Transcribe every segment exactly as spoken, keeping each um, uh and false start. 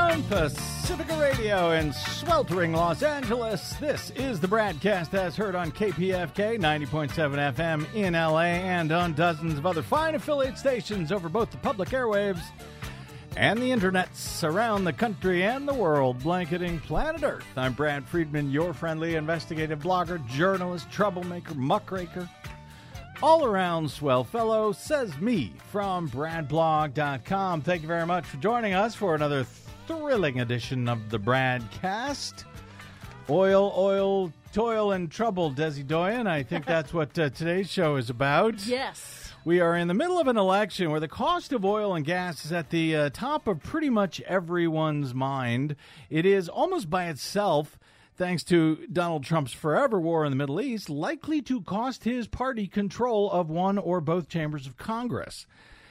on Pacifica Radio in sweltering Los Angeles. This is the Bradcast as heard on K P F K ninety point seven F M in L A and on dozens of other fine affiliate stations over both the public airwaves and the internets around the country and the world, blanketing planet Earth. I'm Brad Friedman, your friendly investigative blogger, journalist, troublemaker, muckraker, all-around swell fellow, says me from brad blog dot com. Thank you very much for joining us for another thrilling edition of the Bradcast. Oil, oil, toil, and trouble, Desi Doyen. I think that's what uh, today's show is about. Yes. We are in the middle of an election where the cost of oil and gas is at the uh, top of pretty much everyone's mind. It is almost by itself, thanks to Donald Trump's forever war in the Middle East, likely to cost his party control of one or both chambers of Congress.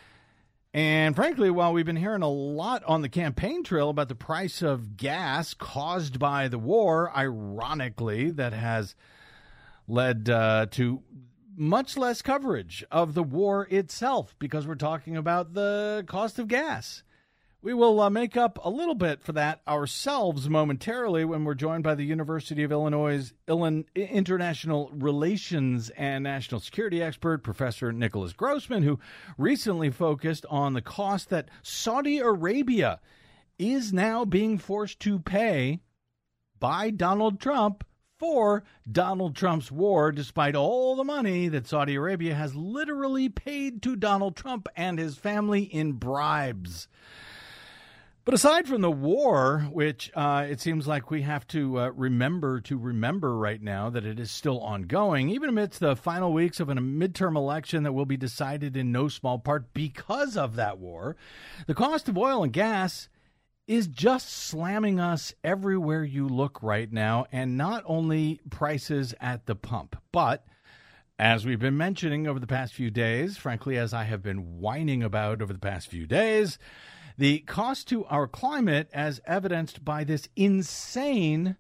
And frankly, while we've been hearing a lot on the campaign trail about the price of gas caused by the war, ironically, that has led uh, to much less coverage of the war itself because we're talking about the cost of gas. We will uh, make up a little bit for that ourselves momentarily when we're joined by the University of Illinois' Illinois International Relations and National Security expert, Professor Nicholas Grossman, who recently focused on the cost that Saudi Arabia is now being forced to pay by Donald Trump for Donald Trump's war, despite all the money that Saudi Arabia has literally paid to Donald Trump and his family in bribes. But aside from the war, which uh, it seems like we have to uh, remember to remember right now that it is still ongoing, even amidst the final weeks of a midterm election that will be decided in no small part because of that war, the cost of oil and gas is just slamming us everywhere you look right now, and not only prices at the pump, but as we've been mentioning over the past few days, frankly, as I have been whining about over the past few days, the cost to our climate, as evidenced by this insane,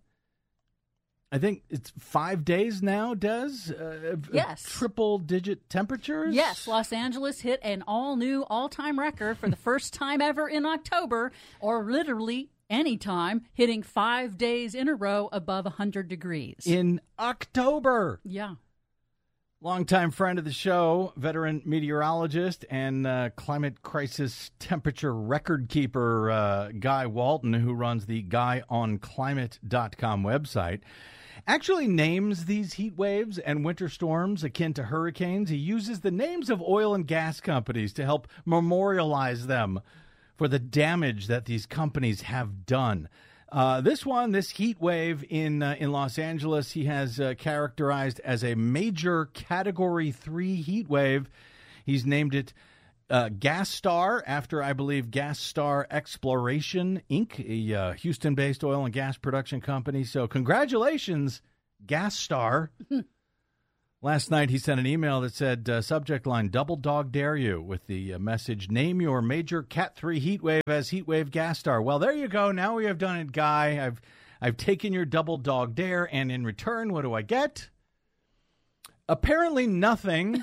I think it's five days now, Des? Uh, yes. Triple-digit temperatures? Yes. Los Angeles hit an all-new, all-time record for the first time ever in October, or literally any time, hitting five days in a row above one hundred degrees. In October. Yeah. Longtime friend of the show, veteran meteorologist and uh, climate crisis temperature record keeper uh, Guy Walton, who runs the guy on climate dot com website, actually names these heat waves and winter storms akin to hurricanes. He uses the names of oil and gas companies to help memorialize them for the damage that these companies have done. Uh, this one, this heat wave in uh, in Los Angeles, he has uh, characterized as a major Category three heat wave. He's named it uh, Gas Star after, I believe, Gas Star Exploration, Incorporated, a uh, Houston-based oil and gas production company. So congratulations, Gas Star. Last night, he sent an email that said, uh, subject line, double dog dare you, with the uh, message, name your major Cat three heat wave as Heat Wave Gas Star. Well, there you go. Now we have done it, Guy. I've I've taken your double dog dare, and in return, what do I get? Apparently nothing.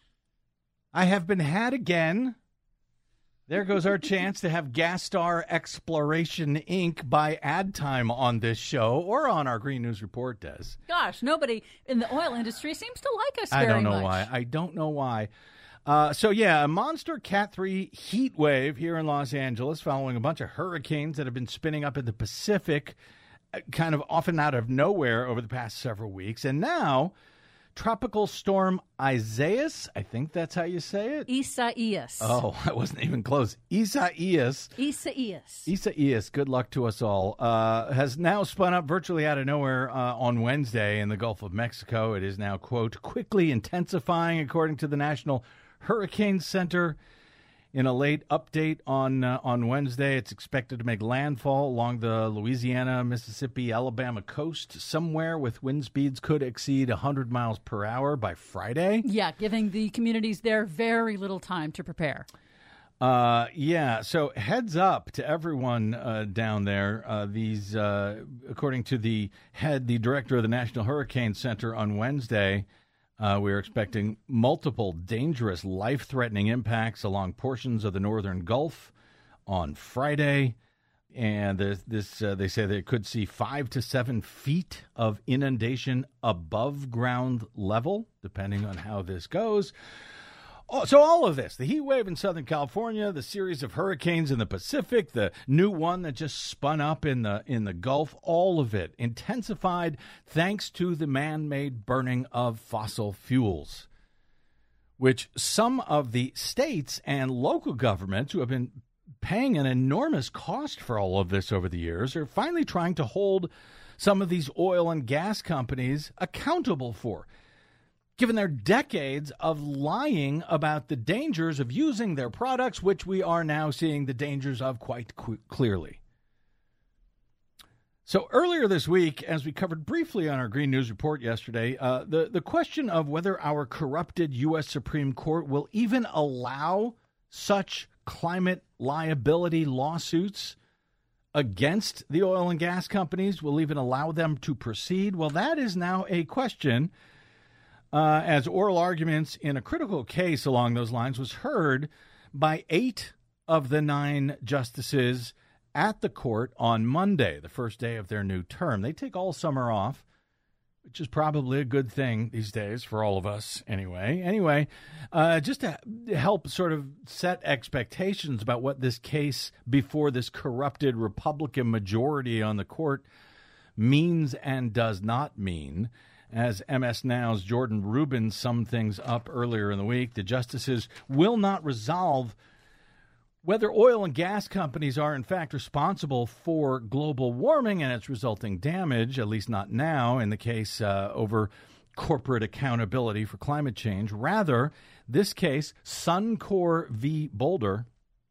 I have been had again. There goes our chance to have Gas Star Exploration, Incorporated buy ad time on this show or on our Green News Report, Des. Gosh, nobody in the oil industry seems to like us I very don't know much. why. I don't know why. Uh, so, yeah, a monster Cat three heat wave here in Los Angeles following a bunch of hurricanes that have been spinning up in the Pacific, kind of often out of nowhere over the past several weeks. And now, Tropical Storm Isaias, I think that's how you say it. Isaias. Oh, I wasn't even close. Isaias. Isaias. Isaias, good luck to us all, uh, has now spun up virtually out of nowhere uh, on Wednesday in the Gulf of Mexico. It is now, quote, quickly intensifying, according to the National Hurricane Center. In a late update on uh, on Wednesday, it's expected to make landfall along the Louisiana, Mississippi, Alabama coast somewhere with wind speeds could exceed one hundred miles per hour by Friday. Yeah, giving the communities there very little time to prepare. Uh, yeah, so heads up to everyone uh, down there. Uh, these, uh, according to the head, the director of the National Hurricane Center on Wednesday, Uh, we're expecting multiple dangerous, life-threatening impacts along portions of the northern Gulf on Friday. And this, this uh, they say they could see five to seven feet of inundation above ground level, depending on how this goes. Oh, so all of this, the heat wave in Southern California, the series of hurricanes in the Pacific, the new one that just spun up in the in the Gulf, all of it intensified thanks to the man-made burning of fossil fuels, which some of the states and local governments who have been paying an enormous cost for all of this over the years are finally trying to hold some of these oil and gas companies accountable for, given their decades of lying about the dangers of using their products, which we are now seeing the dangers of quite qu- clearly. So earlier this week, as we covered briefly on our Green News Report yesterday, uh, the, the question of whether our corrupted U S Supreme Court will even allow such climate liability lawsuits against the oil and gas companies, will even allow them to proceed. Well, that is now a question, uh, as oral arguments in a critical case along those lines was heard by eight of the nine justices at the court on Monday, the first day of their new term. They take all summer off, which is probably a good thing these days for all of us anyway. Anyway, uh, just to help sort of set expectations about what this case before this corrupted Republican majority on the court means and does not mean. As M S Now's Jordan Rubin summed things up earlier in the week, the justices will not resolve whether oil and gas companies are, in fact, responsible for global warming and its resulting damage, at least not now, in the case uh, over corporate accountability for climate change. Rather, this case, Suncor v. Boulder,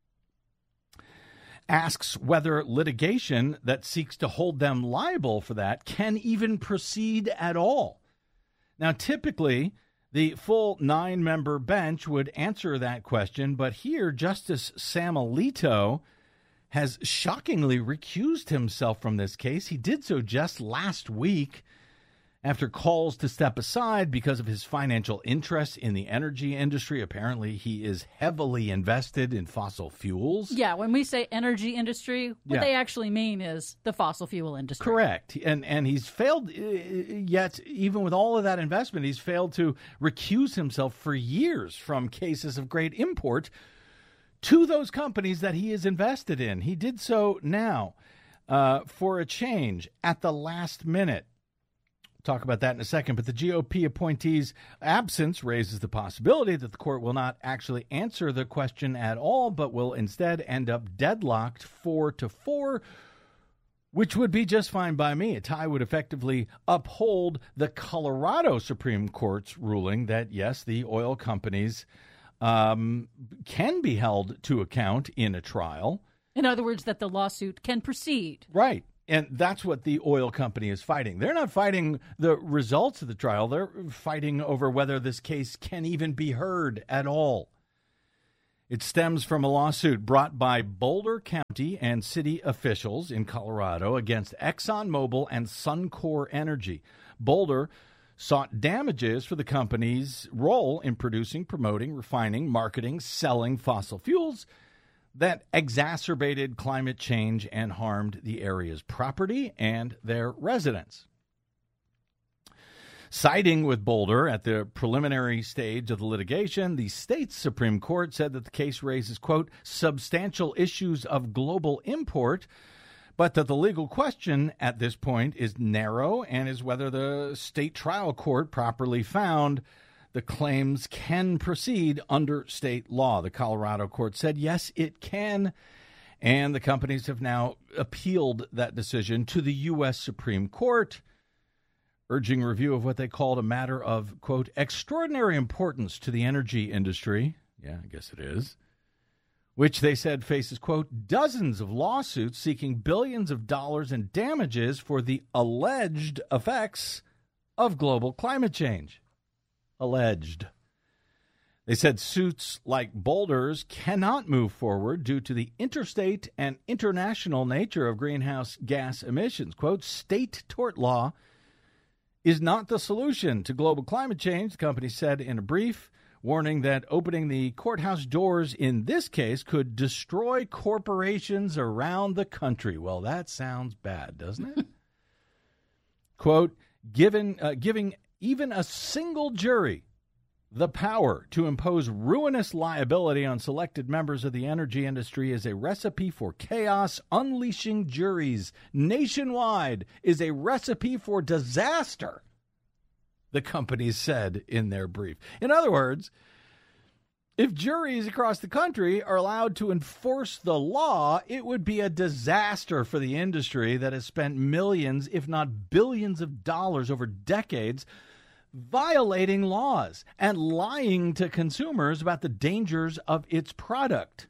asks whether litigation that seeks to hold them liable for that can even proceed at all. Now, typically, the full nine-member bench would answer that question, but here Justice Sam Alito has shockingly recused himself from this case. He did so just last week after calls to step aside because of his financial interests in the energy industry. Apparently, he is heavily invested in fossil fuels. Yeah, when we say energy industry, what Yeah. they actually mean is the fossil fuel industry. Correct. And and he's failed, uh, yet even with all of that investment, he's failed to recuse himself for years from cases of great import to those companies that he is invested in. He did so now uh, for a change at the last minute. Talk about that in a second, but the G O P appointee's absence raises the possibility that the court will not actually answer the question at all, but will instead end up deadlocked four to four, which would be just fine by me. A tie would effectively uphold the Colorado Supreme Court's ruling that, yes, the oil companies um, can be held to account in a trial. In other words, that the lawsuit can proceed. Right. And that's what the oil company is fighting. They're not fighting the results of the trial. They're fighting over whether this case can even be heard at all. It stems from a lawsuit brought by Boulder County and city officials in Colorado against ExxonMobil and Suncor Energy. Boulder sought damages for the company's role in producing, promoting, refining, marketing, selling fossil fuels that exacerbated climate change and harmed the area's property and their residents. Siding with Boulder at the preliminary stage of the litigation, the state's Supreme Court said that the case raises, quote, substantial issues of global import, but that the legal question at this point is narrow and is whether the state trial court properly found the claims can proceed under state law. The Colorado court said, yes, it can. And the companies have now appealed that decision to the U S Supreme Court, urging review of what they called a matter of, quote, extraordinary importance to the energy industry. Yeah, I guess it is. Which they said faces, quote, dozens of lawsuits seeking billions of dollars in damages for the alleged effects of global climate change. Alleged. They said suits like Boulder's cannot move forward due to the interstate and international nature of greenhouse gas emissions. Quote, state tort law is not the solution to global climate change, the company said in a brief. warning that opening the courthouse doors in this case could destroy corporations around the country. Well, that sounds bad, doesn't it? Quote, given, uh, giving even a single jury the power to impose ruinous liability on selected members of the energy industry is a recipe for chaos. Unleashing juries nationwide is a recipe for disaster, the companies said in their brief. In other words, if juries across the country are allowed to enforce the law, it would be a disaster for the industry that has spent millions, if not billions of dollars over decades violating laws and lying to consumers about the dangers of its product.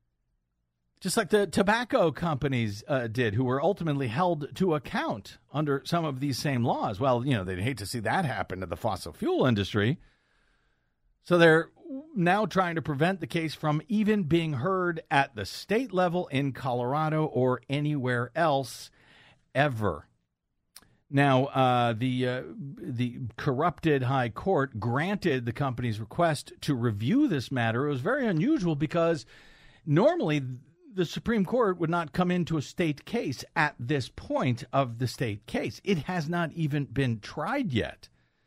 Just like the tobacco companies uh, did, who were ultimately held to account under some of these same laws. Well, you know, they'd hate to see that happen to the fossil fuel industry. So they're now trying to prevent the case from even being heard at the state level in Colorado or anywhere else ever. Now, uh, the uh, the corrupted high court granted the company's request to review this matter. It was very unusual because normally the Supreme Court would not come into a state case at this point of the state case. It has not even been tried yet.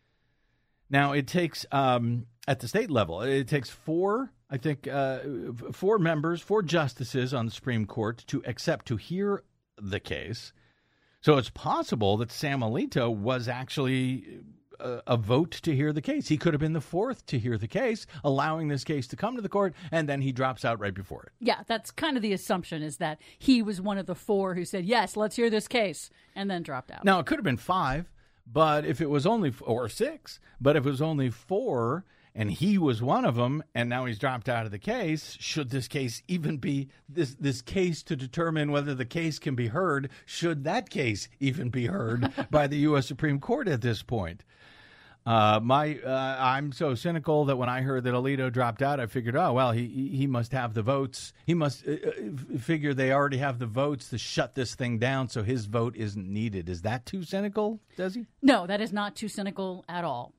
Now, it takes, um, at the state level, it takes four, I think, uh, four members, four justices on the Supreme Court to accept to hear the case. So it's possible that Sam Alito was actually a, a vote to hear the case. He could have been the fourth to hear the case, allowing this case to come to the court, and then he drops out right before it. Yeah, that's kind of the assumption, is that he was one of the four who said, yes, let's hear this case, and then dropped out. Now, it could have been five, but if it was only, or six, but if it was only four, and he was one of them, and now he's dropped out of the case, should this case even be, this this case to determine whether the case can be heard, should that case even be heard by the U S Supreme Court at this point? Uh, my uh, I'm so cynical that when I heard that Alito dropped out, I figured, oh, well, he he must have the votes. He must uh, figure they already have the votes to shut this thing down, so his vote isn't needed. Is that too cynical, Desi? No, that is not too cynical at all.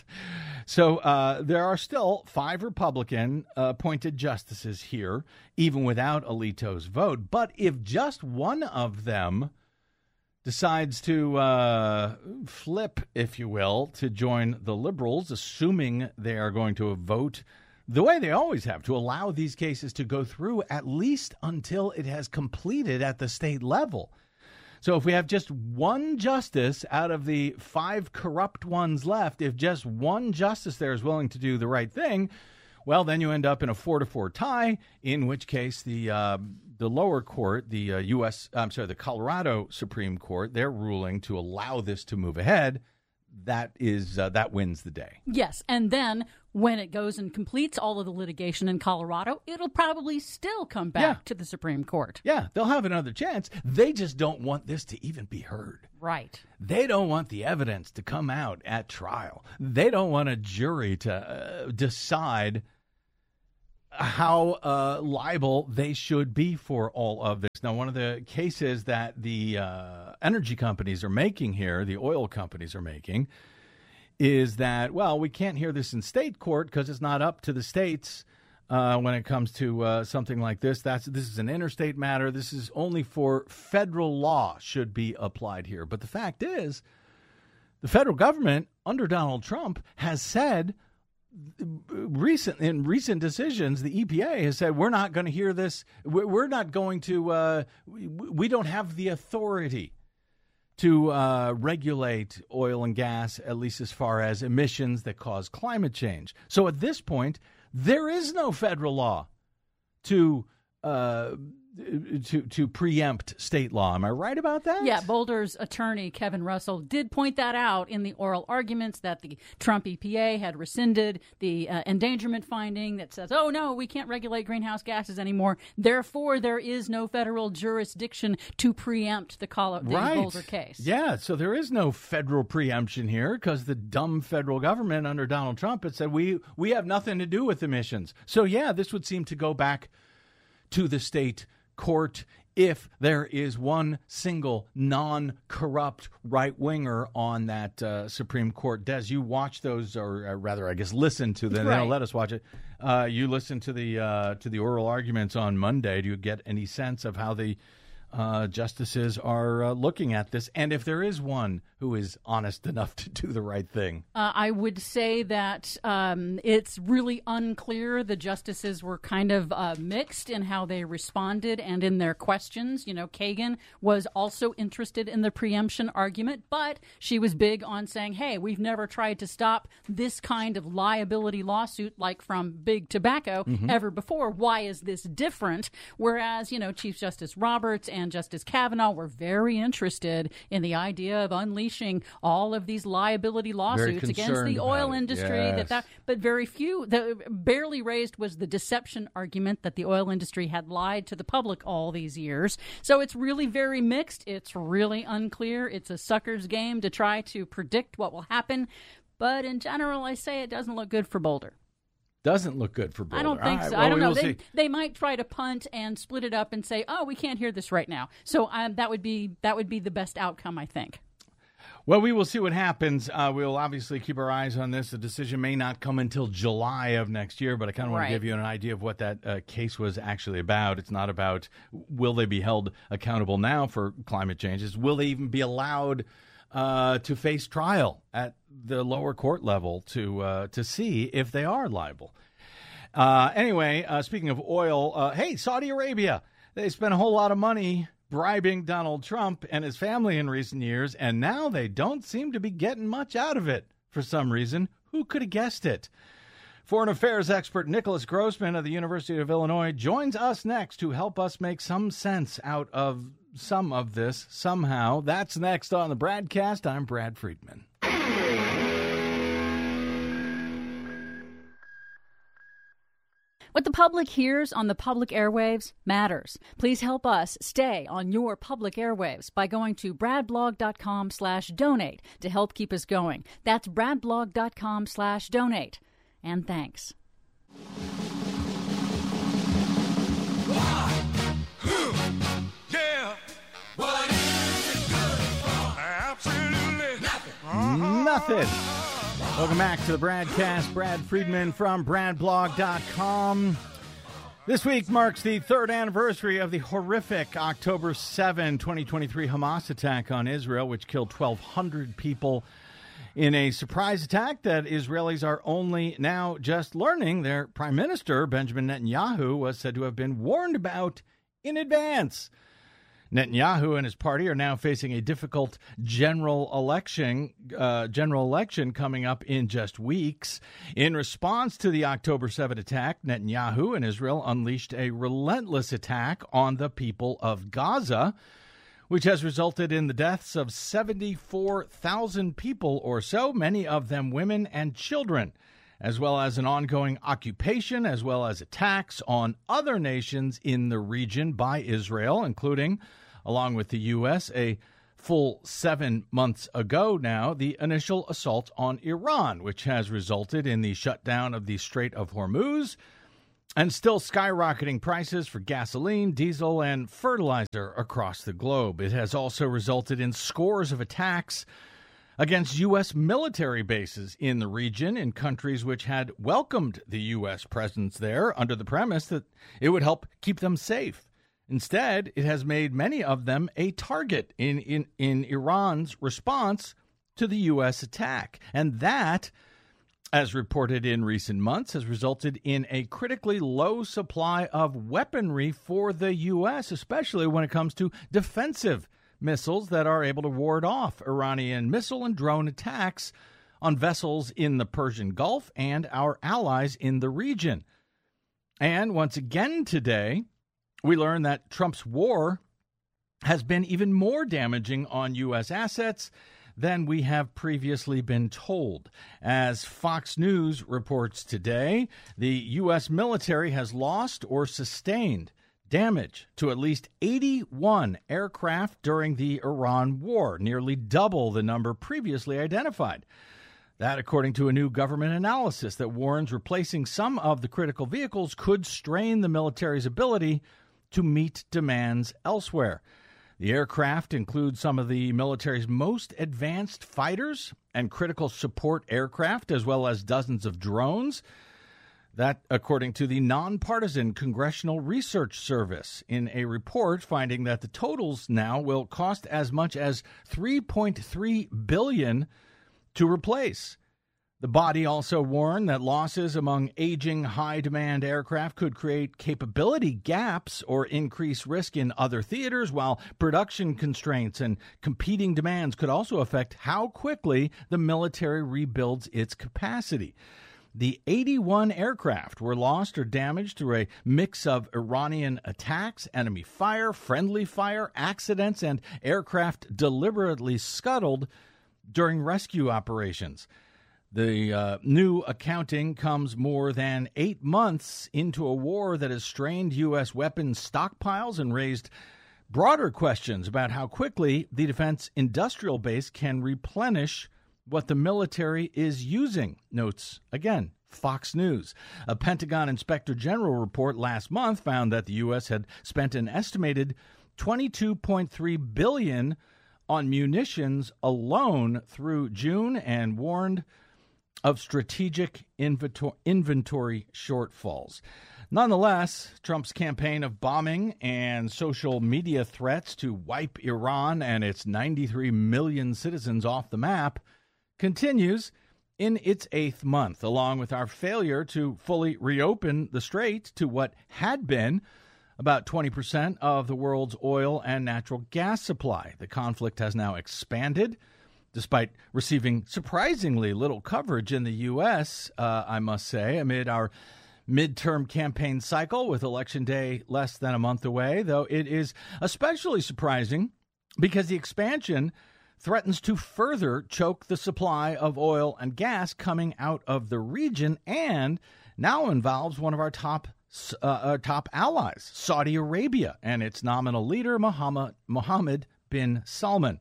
So uh, there are still five Republican uh, appointed justices here, even without Alito's vote. But if just one of them decides to uh, flip, if you will, to join the liberals, assuming they are going to vote the way they always have, to allow these cases to go through at least until it has completed at the state level. So if we have just one justice out of the five corrupt ones left, if just one justice there is willing to do the right thing, well, then you end up in a four to four tie, in which case the uh, the lower court, the uh, U S, I'm sorry, the Colorado Supreme Court, they're ruling to allow this to move ahead. That is uh, that wins the day. Yes, and then when it goes and completes all of the litigation in Colorado, it'll probably still come back Yeah. to the Supreme Court. Yeah, they'll have another chance. They just don't want this to even be heard. Right. They don't want the evidence to come out at trial. They don't want a jury to uh, decide how uh, liable they should be for all of this. Now, one of the cases that the uh, energy companies are making here, the oil companies are making, is that, well, we can't hear this in state court because it's not up to the states uh, when it comes to uh, something like this. That's this is an interstate matter. This is only for federal law should be applied here. But the fact is, the federal government under Donald Trump has said, recent in recent decisions, the E P A has said, we're not going to hear this. We're not going to, uh, we, we don't have the authority to uh, regulate oil and gas, at least as far as emissions that cause climate change. So at this point, there is no federal law to uh, to to preempt state law. Am I right about that? Yeah, Boulder's attorney, Kevin Russell, did point that out in the oral arguments that the Trump E P A had rescinded the uh, endangerment finding that says, oh, no, we can't regulate greenhouse gases anymore. Therefore, there is no federal jurisdiction to preempt the, Col- the right. Boulder case. Yeah, so there is no federal preemption here because the dumb federal government under Donald Trump had said, we, we have nothing to do with emissions. So, yeah, this would seem to go back to the state court if there is one single non-corrupt right-winger on that uh, Supreme Court. Des, you watch those, or uh, rather, I guess, listen to them. Right. They don't let us watch it. Uh, you listen to the uh, to the oral arguments on Monday. Do you get any sense of how the uh, justices are uh, looking at this? And if there is one who is honest enough to do the right thing? Uh, I would say that um, it's really unclear. The justices were kind of uh, mixed in how they responded and in their questions. You know, Kagan was also interested in the preemption argument, but she was big on saying, hey, we've never tried to stop this kind of liability lawsuit like from Big Tobacco mm-hmm. ever before. Why is this different? Whereas, you know, Chief Justice Roberts and Justice Kavanaugh were very interested in the idea of unleashing all of these liability lawsuits against the oil industry. Yes. That, that, but very few, the barely raised was the deception argument that the oil industry had lied to the public all these years. So it's really very mixed. It's really unclear. It's a sucker's game to try to predict what will happen. But in general, I say it doesn't look good for Boulder. Doesn't look good for Boulder. I don't think right, so. well, I don't know. They, see. they might try to punt and split it up and say, "Oh, we can't hear this right now." So um, that would be that would be the best outcome, I think. Well, we will see what happens. Uh, we'll obviously keep our eyes on this. The decision may not come until July of next year, but I kind of want right. to give you an idea of what that uh, case was actually about. It's not about will they be held accountable now for climate changes. Will they even be allowed uh, to face trial at the lower court level to uh, to see if they are liable? Uh, anyway, uh, speaking of oil, uh, hey, Saudi Arabia, they spent a whole lot of money bribing Donald Trump and his family in recent years, and now they don't seem to be getting much out of it for some reason. Who could have guessed it? Foreign affairs expert Nicholas Grossman of the University of Illinois joins us next to help us make some sense out of some of this somehow. That's next on the Bradcast. I'm Brad Friedman. What the public hears on the public airwaves matters. Please help us stay on your public airwaves by going to bradblog.com slash donate to help keep us going. That's bradblog.com slash donate. And thanks. Yeah. What is it good for? Absolutely nothing. Nothing. Welcome back to the Bradcast. Brad Friedman from bradblog dot com. This week marks the third anniversary of the horrific October seventh, twenty twenty-three Hamas attack on Israel, which killed twelve hundred people in a surprise attack that Israelis are only now just learning. Their prime minister, Benjamin Netanyahu, was said to have been warned about in advance. Netanyahu and his party are now facing a difficult general election, uh, general election coming up in just weeks. In response to the October seventh attack, Netanyahu and Israel unleashed a relentless attack on the people of Gaza, which has resulted in the deaths of seventy-four thousand people or so, many of them women and children, as well as an ongoing occupation, as well as attacks on other nations in the region by Israel, including, along with the U S, a full seven months ago now, the initial assault on Iran, which has resulted in the shutdown of the Strait of Hormuz and still skyrocketing prices for gasoline, diesel, and fertilizer across the globe. It has also resulted in scores of attacks against U S military bases in the region in countries which had welcomed the U S presence there under the premise that it would help keep them safe. Instead, it has made many of them a target in, in, in Iran's response to the U S attack. And that, as reported in recent months, has resulted in a critically low supply of weaponry for the U S, especially when it comes to defensive missiles that are able to ward off Iranian missile and drone attacks on vessels in the Persian Gulf and our allies in the region. And once again today, we learn that Trump's war has been even more damaging on U S assets than we have previously been told. As Fox News reports today, the U S military has lost or sustained damage to at least eighty-one aircraft during the Iran war, nearly double the number previously identified. That, according to a new government analysis that warns replacing some of the critical vehicles could strain the military's ability to meet demands elsewhere. The aircraft include some of the military's most advanced fighters and critical support aircraft, as well as dozens of drones. That, according to the nonpartisan Congressional Research Service, in a report finding that the totals now will cost as much as three point three billion dollars to replace. The body also warned that losses among aging high-demand aircraft could create capability gaps or increase risk in other theaters, while production constraints and competing demands could also affect how quickly the military rebuilds its capacity. The eighty-one aircraft were lost or damaged through a mix of Iranian attacks, enemy fire, friendly fire, accidents, and aircraft deliberately scuttled during rescue operations. The uh, new accounting comes more than eight months into a war that has strained U S weapons stockpiles and raised broader questions about how quickly the defense industrial base can replenish what the military is using, notes, again, Fox News. A Pentagon Inspector General report last month found that the U S had spent an estimated twenty-two point three billion dollars on munitions alone through June and warned of strategic inventory, inventory shortfalls. Nonetheless, Trump's campaign of bombing and social media threats to wipe Iran and its ninety-three million citizens off the map continues in its eighth month, along with our failure to fully reopen the strait to what had been about twenty percent of the world's oil and natural gas supply. The conflict has now expanded, despite receiving surprisingly little coverage in the U S, uh, I must say, amid our midterm campaign cycle with Election Day less than a month away, though it is especially surprising because the expansion threatens to further choke the supply of oil and gas coming out of the region and now involves one of our top uh, our top allies, Saudi Arabia, and its nominal leader, Mohammed, Mohammed bin Salman.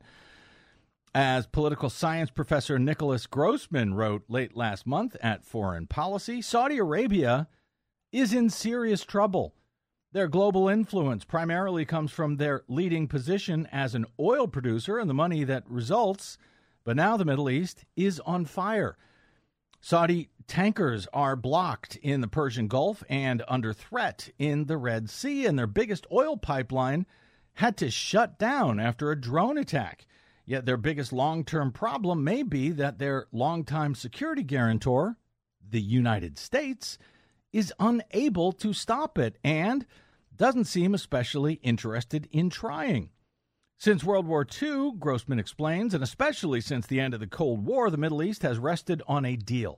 As political science professor Nicholas Grossman wrote late last month at Foreign Policy, Saudi Arabia is in serious trouble. Their global influence primarily comes from their leading position as an oil producer and the money that results, but now the Middle East is on fire. Saudi tankers are blocked in the Persian Gulf and under threat in the Red Sea, and their biggest oil pipeline had to shut down after a drone attack. Yet their biggest long-term problem may be that their longtime security guarantor, the United States, is unable to stop it and doesn't seem especially interested in trying. Since World War Two, Grossman explains, and especially since the end of the Cold War, the Middle East has rested on a deal.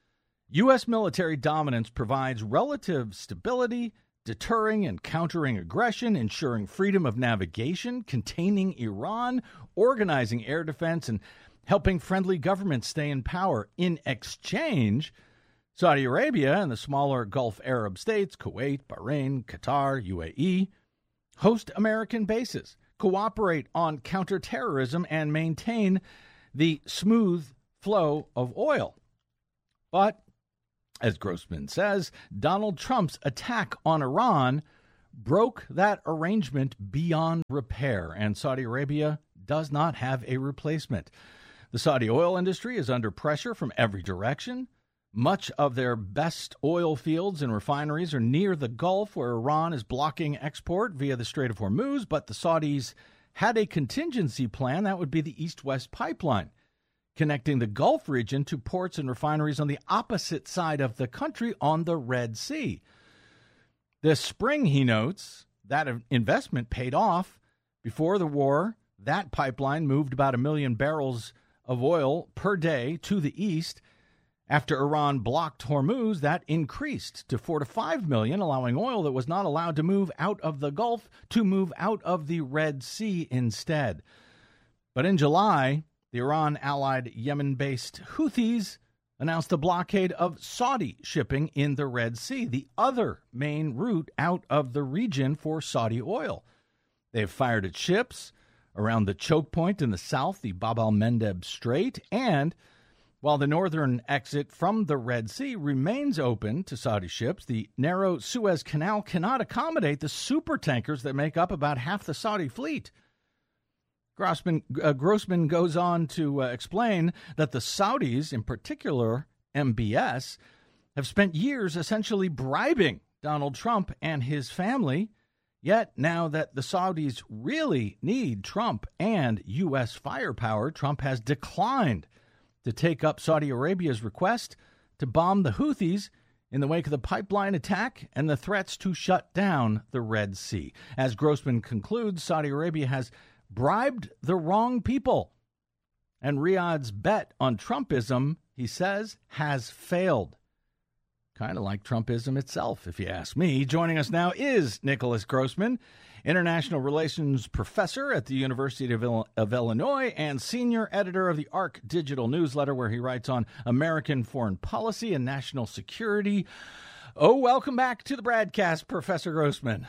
U S military dominance provides relative stability, deterring and countering aggression, ensuring freedom of navigation, containing Iran, organizing air defense, and helping friendly governments stay in power. In exchange, Saudi Arabia and the smaller Gulf Arab states, Kuwait, Bahrain, Qatar, U A E, host American bases, cooperate on counterterrorism, and maintain the smooth flow of oil. But, as Grossman says, Donald Trump's attack on Iran broke that arrangement beyond repair, and Saudi Arabia does not have a replacement. The Saudi oil industry is under pressure from every direction. Much of their best oil fields and refineries are near the Gulf, where Iran is blocking export via the Strait of Hormuz, but the Saudis had a contingency plan. That would be the East-West Pipeline, connecting the Gulf region to ports and refineries on the opposite side of the country on the Red Sea. This spring, he notes, that investment paid off. Before the war, that pipeline moved about a million barrels of oil per day to the east. After Iran blocked Hormuz, that increased to four to five million, allowing oil that was not allowed to move out of the Gulf to move out of the Red Sea instead. But in July, the Iran-allied Yemen-based Houthis announced a blockade of Saudi shipping in the Red Sea, the other main route out of the region for Saudi oil. They've fired at ships around the choke point in the south, the Bab al-Mandeb Strait, and While the northern exit from the Red Sea remains open to Saudi ships, the narrow Suez Canal cannot accommodate the supertankers that make up about half the Saudi fleet. Grossman, uh, Grossman goes on to uh, explain that the Saudis, in particular M B S, have spent years essentially bribing Donald Trump and his family. Yet now that the Saudis really need Trump and U S firepower, Trump has declined to take up Saudi Arabia's request to bomb the Houthis in the wake of the pipeline attack and the threats to shut down the Red Sea. As Grossman concludes, Saudi Arabia has bribed the wrong people, and Riyadh's bet on Trumpism, he says, has failed. Kind of like Trumpism itself, if you ask me. Joining us now is Nicholas Grossman, international relations professor at the University of, Il- of Illinois and senior editor of the ARC digital newsletter, where he writes on American foreign policy and national security. Oh, welcome back to the Bradcast, Professor Grossman.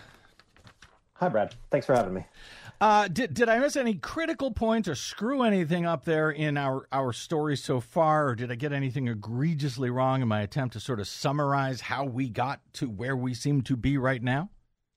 Hi, Brad. Thanks for having me. Uh, did did I miss any critical points or screw anything up there in our, our story so far, or did I get anything egregiously wrong in my attempt to sort of summarize how we got to where we seem to be right now?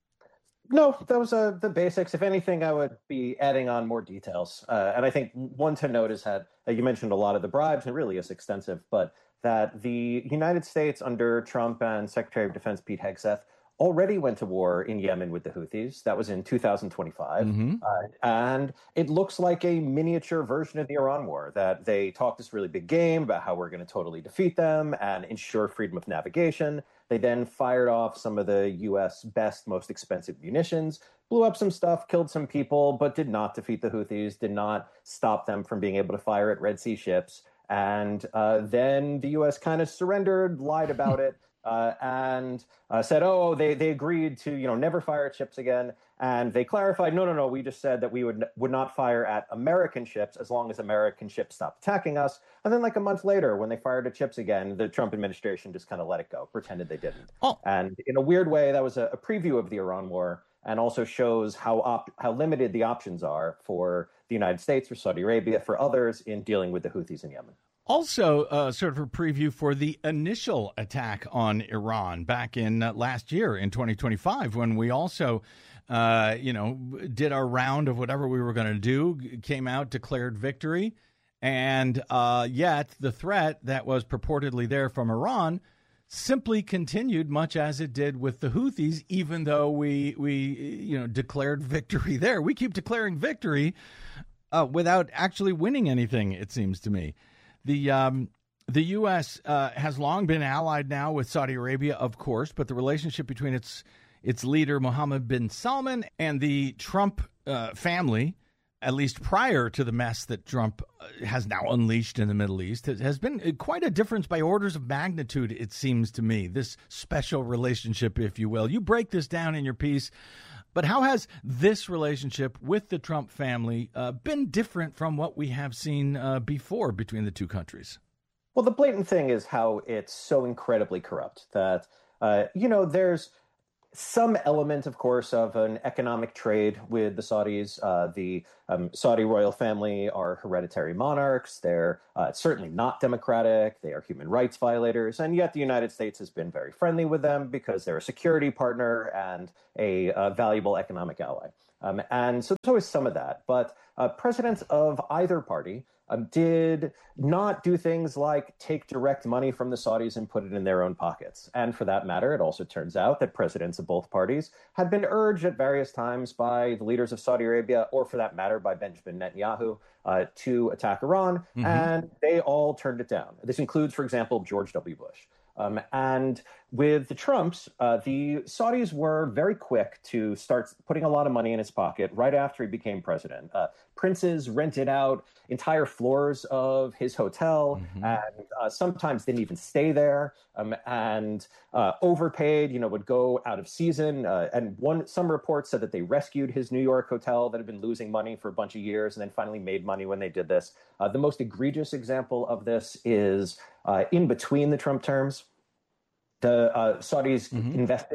No, that was uh, the basics. If anything, I would be adding on more details. Uh, and I think one to note is that uh, you mentioned a lot of the bribes, and really is extensive, but that the United States under Trump and Secretary of Defense Pete Hegseth already went to war in Yemen with the Houthis. That was in two thousand twenty-five. Mm-hmm. Uh, and it looks like a miniature version of the Iran war, that they talked this really big game about how we're going to totally defeat them and ensure freedom of navigation. They then fired off some of the U S best, most expensive munitions, blew up some stuff, killed some people, but did not defeat the Houthis, did not stop them from being able to fire at Red Sea ships. And uh, then the U S kind of surrendered, lied about it. Uh, and uh, said, oh, they, they agreed to, you know, never fire at ships again. And they clarified, no, no, no, we just said that we would would not fire at American ships as long as American ships stopped attacking us. And then like a month later, when they fired at ships again, the Trump administration just kind of let it go, pretended they didn't. Oh. And in a weird way, that was a, a preview of the Iran war, and also shows how op- how limited the options are for the United States, for Saudi Arabia, for others in dealing with the Houthis in Yemen. Also, uh, sort of a preview for the initial attack on Iran back in uh, last year in twenty twenty-five, when we also, uh, you know, did our round of whatever we were going to do, came out, declared victory. And uh, yet the threat that was purportedly there from Iran simply continued, much as it did with the Houthis, even though we, we you know, declared victory there. We keep declaring victory uh, without actually winning anything, it seems to me. The um, the U S uh, has long been allied now with Saudi Arabia, of course, but the relationship between its its leader, Mohammed bin Salman, and the Trump uh, family, at least prior to the mess that Trump has now unleashed in the Middle East, has been quite a difference by orders of magnitude, it seems to me, this special relationship, if you will. You break this down in your piece. But how has this relationship with the Trump family uh, been different from what we have seen uh, before between the two countries? Well, the blatant thing is how it's so incredibly corrupt that, uh, you know, there's some element, of course, of an economic trade with the Saudis. Uh, the um, Saudi royal family are hereditary monarchs. They're uh, certainly not democratic. They are human rights violators. And yet the United States has been very friendly with them because they're a security partner and a, a valuable economic ally. Um, and so there's always some of that. But uh, presidents of either party um, did not do things like take direct money from the Saudis and put it in their own pockets. And for that matter, it also turns out that presidents of both parties had been urged at various times by the leaders of Saudi Arabia, or for that matter, by Benjamin Netanyahu, uh, to attack Iran. Mm-hmm. And they all turned it down. This includes, for example, George W. Bush. Um, and with the Trumps, uh, the Saudis were very quick to start putting a lot of money in his pocket right after he became president. Uh, princes rented out entire floors of his hotel, mm-hmm. and uh, sometimes didn't even stay there, um, and uh, overpaid, you know, would go out of season. Uh, and one, some reports said that they rescued his New York hotel that had been losing money for a bunch of years and then finally made money when they did this. Uh, the most egregious example of this is uh, in between the Trump terms. The uh, Saudis mm-hmm. invested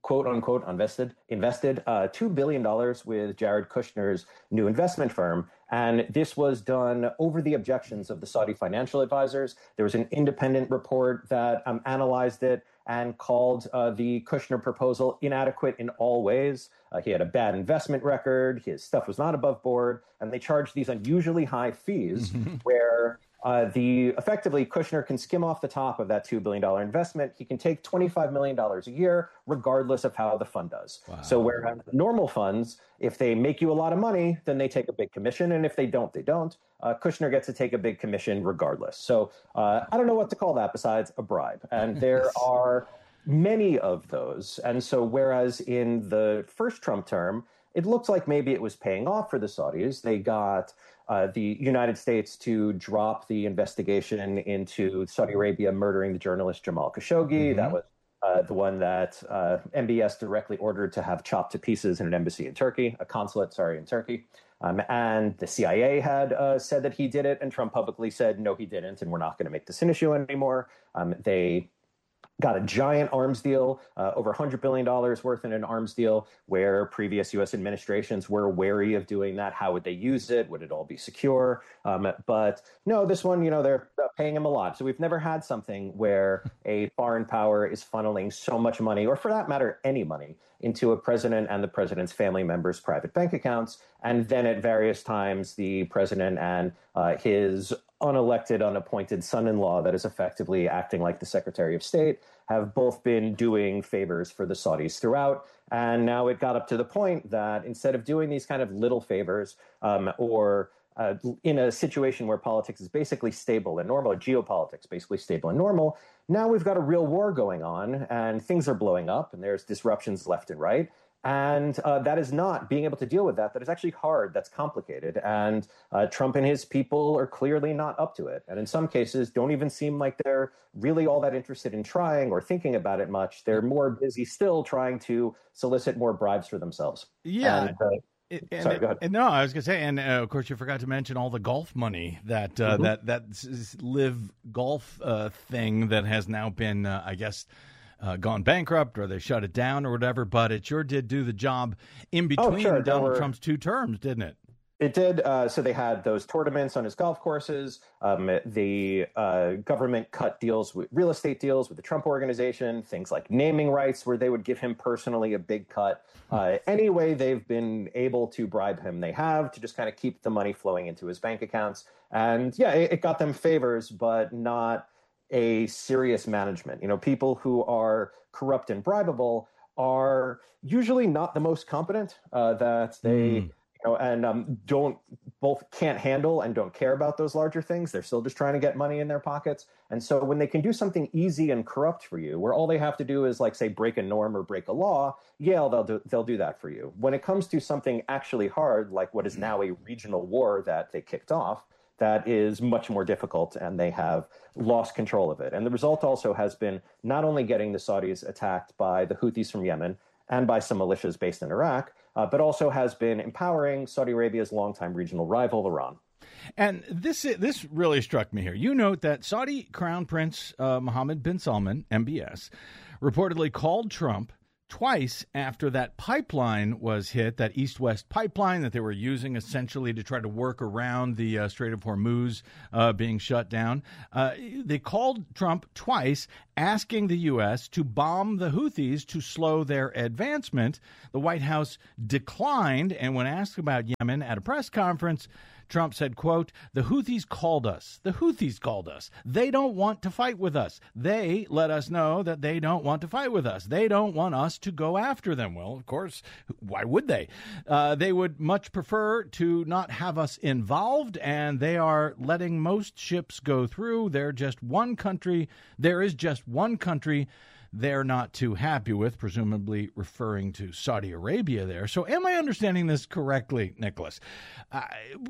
quote unquote invested invested uh, two billion dollars with Jared Kushner's new investment firm. And this was done over the objections of the Saudi financial advisors. There was an independent report that um, analyzed it and called uh, the Kushner proposal inadequate in all ways. Uh, he had a bad investment record. His stuff was not above board. And they charged these unusually high fees where uh, the effectively Kushner can skim off the top of that two billion dollars investment. He can take twenty-five million dollars a year, regardless of how the fund does. Wow. So whereas normal funds, if they make you a lot of money, then they take a big commission. And if they don't, they don't. Uh, Kushner gets to take a big commission regardless. So uh, I don't know what to call that besides a bribe. And there are many of those. And so whereas in the first Trump term, it looked like maybe it was paying off for the Saudis. They got uh, the United States to drop the investigation into Saudi Arabia murdering the journalist Jamal Khashoggi. Mm-hmm. That was uh, the one that uh, M B S directly ordered to have chopped to pieces in an embassy in Turkey, a consulate, sorry, in Turkey. Um, and the C I A had uh, said that he did it, and Trump publicly said, no, he didn't, and we're not going to make this an issue anymore. Um, they got a giant arms deal, uh, over one hundred billion dollars worth in an arms deal, where previous U S administrations were wary of doing that. How would they use it? Would it all be secure? Um, but no, this one, you know, they're paying him a lot. So we've never had something where a foreign power is funneling so much money, or for that matter, any money, into a president and the president's family members' private bank accounts. And then at various times, the president and uh, his unelected, unappointed son-in-law that is effectively acting like the Secretary of State have both been doing favors for the Saudis throughout. And now it got up to the point that instead of doing these kind of little favors um, or uh, in a situation where politics is basically stable and normal, geopolitics basically stable and normal, now we've got a real war going on and things are blowing up and there's disruptions left and right. And uh, that is not being able to deal with that. That is actually hard. That's complicated. And uh, Trump and his people are clearly not up to it. And in some cases, don't even seem like they're really all that interested in trying or thinking about it much. They're more busy still trying to solicit more bribes for themselves. Yeah. And, uh, It, and, Sorry, go ahead. And no, I was going to say, and uh, of course, you forgot to mention all the golf money that uh, Mm-hmm. that that s- live golf uh, thing that has now been, uh, I guess, uh, gone bankrupt or they shut it down or whatever. But it sure did do the job in between Oh, sure. There Donald were- Trump's two terms, didn't it? It did. Uh, so they had those tournaments on his golf courses. Um, the uh, government cut deals with real estate deals with the Trump organization, things like naming rights where they would give him personally a big cut. Uh, anyway, they've been able to bribe him. They have to just kind of keep the money flowing into his bank accounts. And yeah, it, it got them favors, but not a serious management. You know, people who are corrupt and bribable are usually not the most competent, uh, that they... Mm. You know, and um, don't both can't handle and don't care about those larger things. They're still just trying to get money in their pockets. And so when they can do something easy and corrupt for you, where all they have to do is like, say, break a norm or break a law, yeah, they'll do, they'll do that for you. When it comes to something actually hard, like what is now a regional war that they kicked off, that is much more difficult, and they have lost control of it. And the result also has been not only getting the Saudis attacked by the Houthis from Yemen and by some militias based in Iraq, uh, but also has been empowering Saudi Arabia's longtime regional rival, Iran. And this this really struck me here. You note that Saudi Crown Prince uh, Mohammed bin Salman, M B S, reportedly called Trump twice after that pipeline was hit, that east-west pipeline that they were using essentially to try to work around the uh, Strait of Hormuz uh, being shut down. Uh, they called Trump twice asking the U S to bomb the Houthis to slow their advancement. The White House declined, and when asked about Yemen at a press conference, Trump said, quote, "The Houthis called us. The Houthis called us. They don't want to fight with us. They let us know that they don't want to fight with us. They don't want us to go after them." Well, of course, why would they? Uh, they would much prefer to not have us involved, and they are letting most ships go through. They're just one country. There is just one country they're not too happy with, presumably referring to Saudi Arabia there. So am I understanding this correctly, Nicholas? Uh,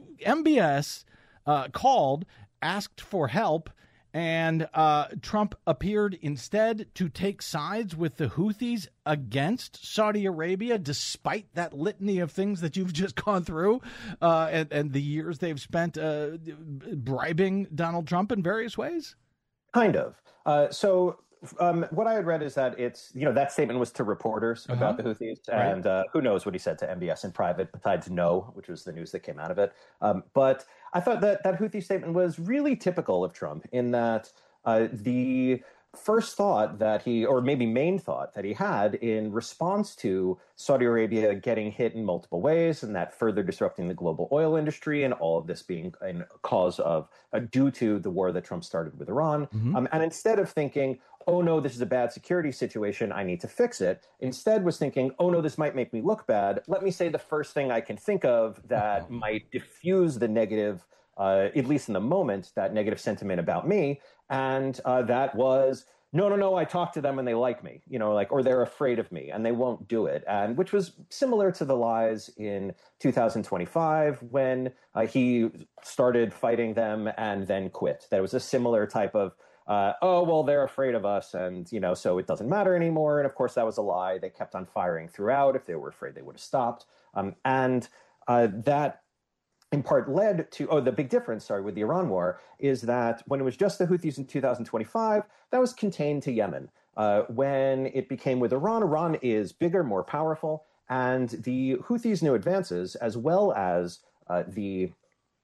M B S uh, called, asked for help, and uh, Trump appeared instead to take sides with the Houthis against Saudi Arabia, despite that litany of things that you've just gone through uh, and, and the years they've spent uh, bribing Donald Trump in various ways? Kind of. Uh, so um, what I had read is that it's, you know, that statement was to reporters Uh-huh. about the Houthis, Right. and uh, who knows what he said to M B S in private, besides no, which was the news that came out of it. Um, but I thought that that Houthi statement was really typical of Trump in that uh, the first thought that he, or maybe main thought that he had in response to Saudi Arabia getting hit in multiple ways and that further disrupting the global oil industry and all of this being a cause of, uh, due to the war that Trump started with Iran. Mhm. Um, and instead of thinking, oh no, this is a bad security situation, I need to fix it, instead was thinking, oh no, this might make me look bad. Let me say the first thing I can think of that Oh. might diffuse the negative, uh, at least in the moment, that negative sentiment about me. And uh, that was, no, no, no, I talked to them and they like me, you know, like, or they're afraid of me and they won't do it. And which was similar to the lies in two thousand twenty-five when uh, he started fighting them and then quit. That was a similar type of, uh, oh, well, they're afraid of us and, you know, so it doesn't matter anymore. And of course, that was a lie. They kept on firing throughout. If they were afraid, they would have stopped. Um, and uh, that in part led to, oh, the big difference, sorry, with the Iran war is that when it was just the Houthis in two thousand twenty-five, that was contained to Yemen. Uh, when it became with Iran, Iran is bigger, more powerful, and the Houthis' new advances, as well as uh, the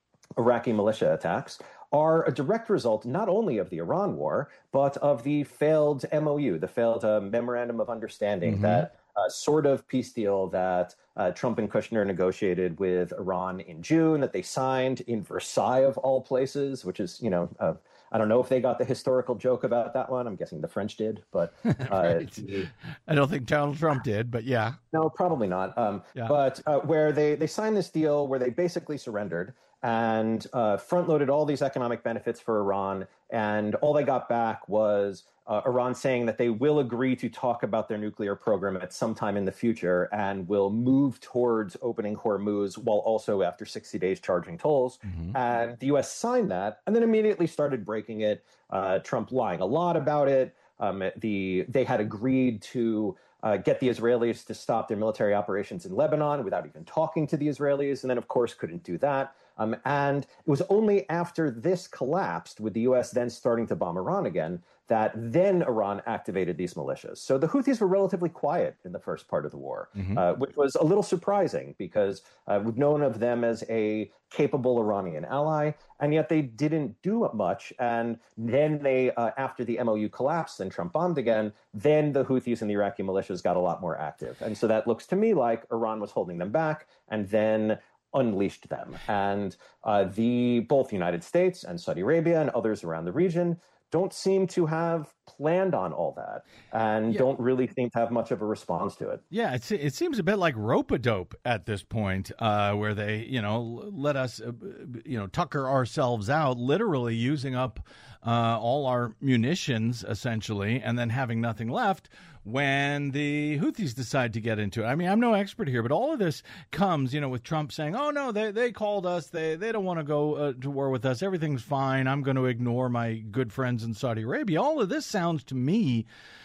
Iraqi militia attacks, are a direct result not only of the Iran war, but of the failed M O U, the failed uh, Memorandum of Understanding, Mhm. that uh, sort of peace deal that uh, Trump and Kushner negotiated with Iran in June, that they signed in Versailles of all places, which is, you know, uh, I don't know if they got the historical joke about that one. I'm guessing the French did, but uh, Right. the- I don't think Donald Trump did, but yeah. no, probably not. Um, Yeah. But uh, where they, they signed this deal where they basically surrendered and uh, front-loaded all these economic benefits for Iran, and all they got back was uh, Iran saying that they will agree to talk about their nuclear program at some time in the future and will move towards opening Hormuz while also after sixty days charging tolls. Mhm. And the U S signed that and then immediately started breaking it. Uh, Trump lying a lot about it. Um, the they had agreed to uh, get the Israelis to stop their military operations in Lebanon without even talking to the Israelis, and then, of course, couldn't do that. Um, and it was only after this collapsed, with the U S then starting to bomb Iran again, that then Iran activated these militias. So the Houthis were relatively quiet in the first part of the war, Mhm. uh, which was a little surprising because uh, we've known of them as a capable Iranian ally, and yet they didn't do much. And then they, uh, after the M O U collapsed and Trump bombed again, then the Houthis and the Iraqi militias got a lot more active. And so that looks to me like Iran was holding them back and then unleashed them. And uh, the both the United States and Saudi Arabia and others around the region don't seem to have planned on all that and Yeah. don't really seem to have much of a response to it. Yeah, it, it seems a bit like rope-a-dope at this point, uh, where they, you know, let us, uh, you know, tucker ourselves out, literally using up uh, all our munitions, essentially, and then having nothing left when the Houthis decide to get into it. I mean, I'm no expert here, but all of this comes, you know, with Trump saying, oh, no, they, they called us. They, they don't want to go uh, to war with us. Everything's fine. I'm going to ignore my good friends in Saudi Arabia. All of this sounds to me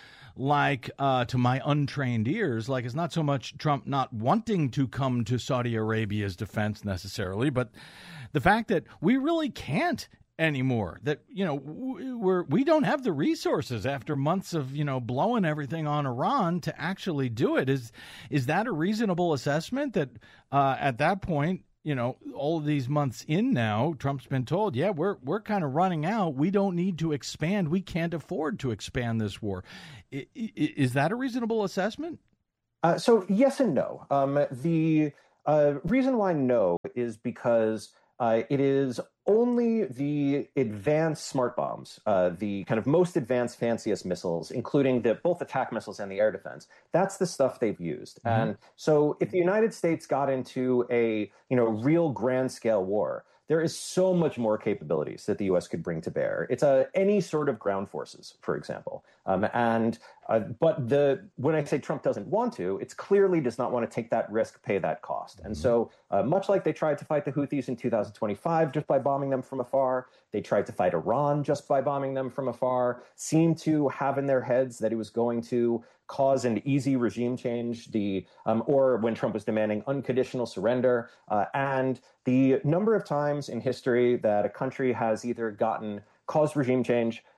like, uh, to my untrained ears, like it's not so much Trump not wanting to come to Saudi Arabia's defense necessarily, but the fact that we really can't anymore, that, you know, we're, we don't have the resources after months of, you know, blowing everything on Iran to actually do it. Is, is that a reasonable assessment that uh, at that point, you know, all of these months in now, Trump's been told, yeah, we're we're kind of running out. We don't need to expand. We can't afford to expand this war. I, I, is that a reasonable assessment? Uh, so yes and no. Um, the uh, reason why no is because uh, it is only the advanced smart bombs, uh, the kind of most advanced, fanciest missiles, including the both attack missiles and the air defense. That's the stuff they've used. Mm-hmm. And so if the United States got into a, you know, real grand scale war, there is so much more capabilities that the U S could bring to bear. It's a, any sort of ground forces, for example. Um, and uh, but the when I say Trump doesn't want to, it's clearly does not want to take that risk, pay that cost. And so uh, much like they tried to fight the Houthis in two thousand twenty-five just by bombing them from afar, they tried to fight Iran just by bombing them from afar, seemed to have in their heads that it was going to cause an easy regime change, the um, or when Trump was demanding unconditional surrender. Uh, and the number of times in history that a country has either gotten caused regime change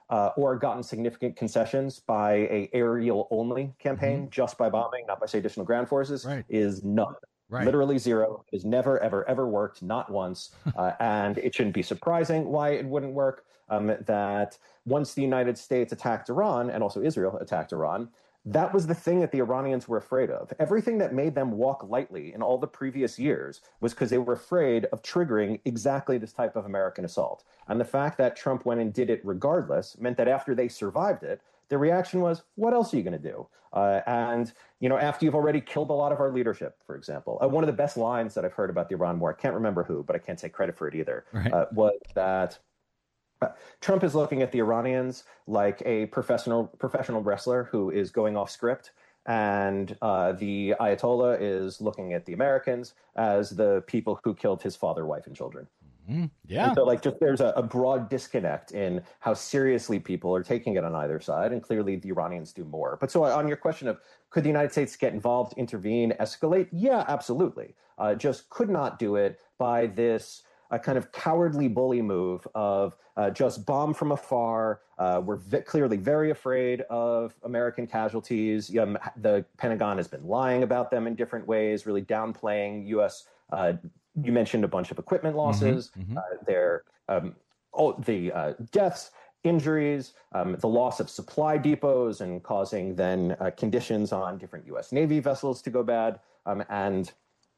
uh, or gotten significant concessions by a aerial-only campaign, mm-hmm. just by bombing, not by, say, additional ground forces, right. is none. Right. Literally zero. It has never, ever, ever worked, not once. uh, and it shouldn't be surprising why it wouldn't work, um, that once the United States attacked Iran, and also Israel attacked Iran, that was the thing that the Iranians were afraid of. Everything that made them walk lightly in all the previous years was because they were afraid of triggering exactly this type of American assault. And the fact that Trump went and did it regardless meant that after they survived it, the reaction was, what else are you going to do? Uh, and, you know, after you've already killed a lot of our leadership, for example, uh, one of the best lines that I've heard about the Iran war, I can't remember who, but I can't take credit for it either, right. uh, was that uh, Trump is looking at the Iranians like a professional professional wrestler who is going off script. And uh, the Ayatollah is looking at the Americans as the people who killed his father, wife, and children. Mm, yeah. And so, like, just there's a, a broad disconnect in how seriously people are taking it on either side, and clearly the Iranians do more. But so, on your question of could the United States get involved, intervene, escalate? Yeah, absolutely. Uh, just could not do it by this uh, kind of cowardly bully move of uh, just bomb from afar. Uh, we're v- clearly very afraid of American casualties. Um, the Pentagon has been lying about them in different ways, really downplaying U S Uh, You mentioned a bunch of equipment losses, mm-hmm, mm-hmm. Uh, their um, oh, the uh, deaths, injuries, um, the loss of supply depots, and causing then uh, conditions on different U S Navy vessels to go bad, um, and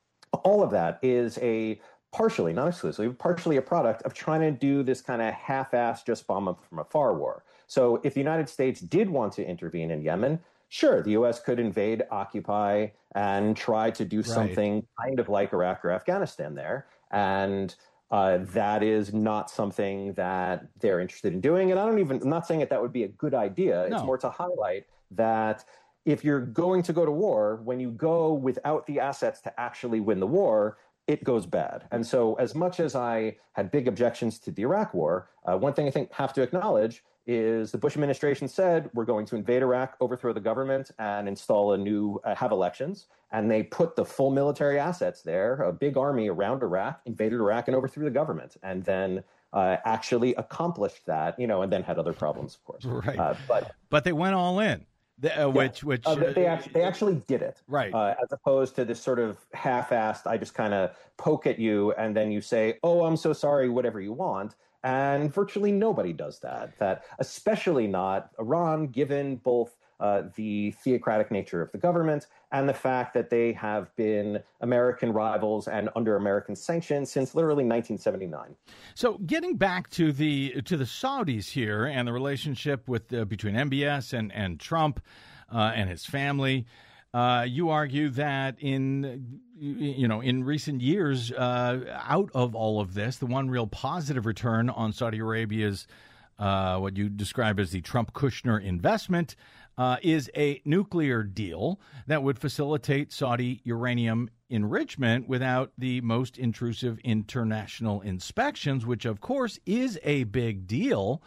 all of that is a partially, not exclusively, partially a product of trying to do this kind of half-assed, just bomb up from afar war. So, if the United States did want to intervene in Yemen, sure, the U S could invade, occupy, and try to do something right. kind of like Iraq or Afghanistan there. And uh, that is not something that they're interested in doing. And I don't even, I'm not saying that that would be a good idea. No. It's more to highlight that if you're going to go to war, when you go without the assets to actually win the war, it goes bad. And so as much as I had big objections to the Iraq war, uh, one thing I think have to acknowledge is the Bush administration said, we're going to invade Iraq, overthrow the government, and install a new, uh, have elections. And they put the full military assets there, a big army around Iraq, invaded Iraq, and overthrew the government. And then uh, actually accomplished that, you know, and then had other problems, of course. Right. Uh, but but they went all in, the, uh, yeah, which, which uh, they, they, actually, they actually did it. Right. Uh, as opposed to this sort of half-assed, I just kind of poke at you, and then you say, oh, I'm so sorry, whatever you want. And virtually nobody does that, that especially not Iran, given both uh, the theocratic nature of the government and the fact that they have been American rivals and under American sanctions since literally nineteen seventy-nine. So getting back to the to the Saudis here and the relationship with uh, between M B S and, and Trump uh, and his family, Uh, you argue that in, you know, in recent years, uh, out of all of this, the one real positive return on Saudi Arabia's, uh, what you describe as the Trump-Kushner investment, uh, is a nuclear deal that would facilitate Saudi uranium enrichment without the most intrusive international inspections, which, of course, is a big deal.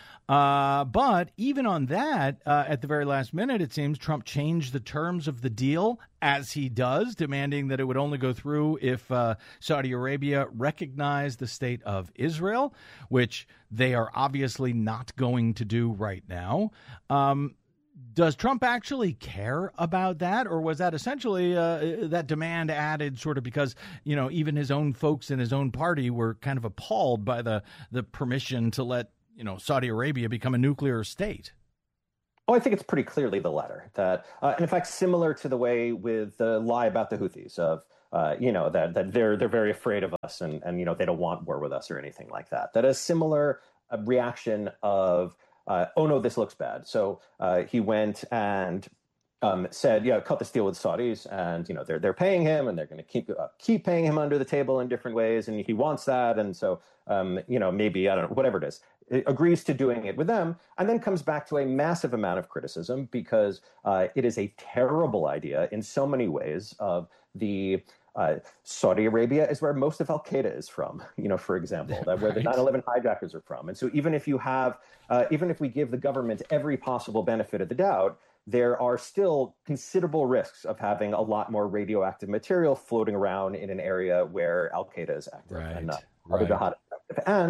Uh, but even on that, uh, at the very last minute, it seems Trump changed the terms of the deal, as he does, demanding that it would only go through if uh, Saudi Arabia recognized the state of Israel, which they are obviously not going to do right now. Um, does Trump actually care about that, or was that essentially uh, that demand added sort of because, you know, even his own folks in his own party were kind of appalled by the, the permission to let you know, Saudi Arabia become a nuclear state? Oh, I think it's pretty clearly the latter. That, uh, and in fact, similar to the way with the lie about the Houthis of, uh, you know, that that they're they're very afraid of us and and you know they don't want war with us or anything like that. That a similar uh, reaction of, uh, oh no, this looks bad. So uh, he went and um, said, yeah, cut this deal with Saudis, and you know they're they're paying him, and they're going to keep uh, keep paying him under the table in different ways, and he wants that, and so um, you know maybe I don't know whatever it is. It agrees to doing it with them, and then comes back to a massive amount of criticism because uh, it is a terrible idea in so many ways. Of the uh, Saudi Arabia is where most of Al Qaeda is from, you know, for example, that where right. the nine eleven hijackers are from, and so even if you have, uh, even if we give the government every possible benefit of the doubt, there are still considerable risks of having a lot more radioactive material floating around in an area where Al Qaeda is active right. and not right. other jihad active. And